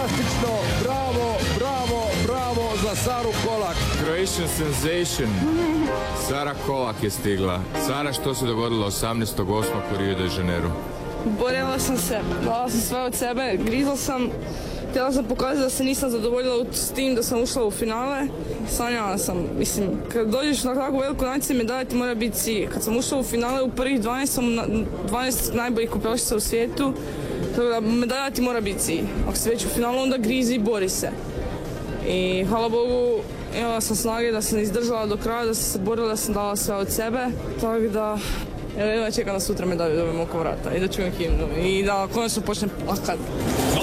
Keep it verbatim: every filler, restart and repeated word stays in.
fantastično, bravo, bravo, bravo za Saru Kolak. Croatian sensation. Sara Kolak je stigla. Sara, što se dogodilo osamnaestog osmog u Rio de Janeiro? Borila sam se, dala sam sve od sebe, grizla sam, htjela sam pokazati da se nisam zadovoljila s tim da sam ušla u finale. Sanjala sam, mislim, kad dođeš na tako veliku naciju medalja ti mora biti cilj. Kad sam ušla u finale u prvih dvanaest, sam dvanaest najboljih kupašica u svijetu, tako da medalja ti mora biti cilj. Ako si već u finalu, onda grizi i bori se. I hvala Bogu, imala sam snage da sam izdržala do kraja, da sam se borila, da sam dala sve od sebe, tako da evo, čekam da sutra medalju dobijem oko vrata i da čujem himnu i da konačno počnem plakat.